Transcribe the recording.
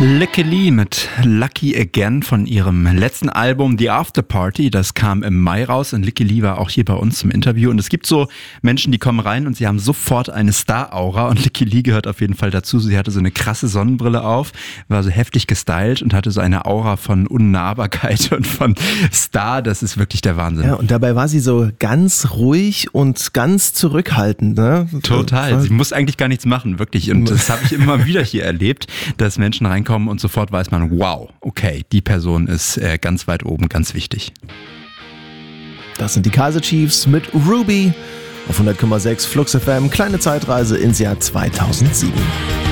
Lykke Li mit Lucky Again von ihrem letzten Album The After Party. Das kam im Mai raus und Lykke Li war auch hier bei uns zum Interview. Und es gibt so Menschen, die kommen rein und sie haben sofort eine Star-Aura und Lykke Li gehört auf jeden Fall dazu. Sie hatte so eine krasse Sonnenbrille auf, war so heftig gestylt und hatte so eine Aura von Unnahbarkeit und von Star. Das ist wirklich der Wahnsinn. Ja, und dabei war sie so ganz ruhig und ganz zurückhaltend. Ne? Total. Sie muss eigentlich gar nichts machen, wirklich. Und das habe ich immer wieder hier erlebt, dass Menschen reinkommen und sofort weiß man, wow, okay, die Person ist ganz weit oben, ganz wichtig. Das sind die Kaiser Chiefs mit Ruby auf 100,6 Flux FM. Kleine Zeitreise ins Jahr 2007.